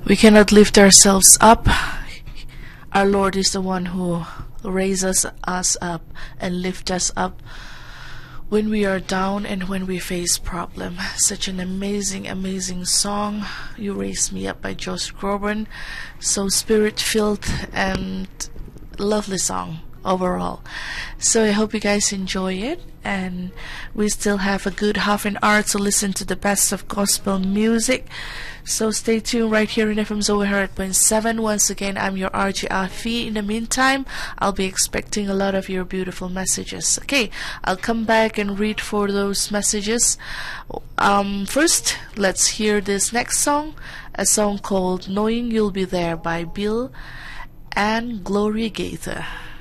We cannot lift ourselves up. Our Lord is the one who raises us up and lifts us up when we are down and when we face problem. Such an amazing, amazing song, You Raise Me Up by Josh Groban. So spirit-filled and lovely song overall. So I hope you guys enjoy it, and we still have a good half an hour to listen to the best of gospel music. So stay tuned right here in FM Zoe 100.7. Once again, I'm your RJ Afi. In the meantime, I'll be expecting a lot of your beautiful messages. Okay, I'll come back and read for those messages. First, let's hear this next song, a song called Knowing You'll Be There by Bill and Gloria Gaither.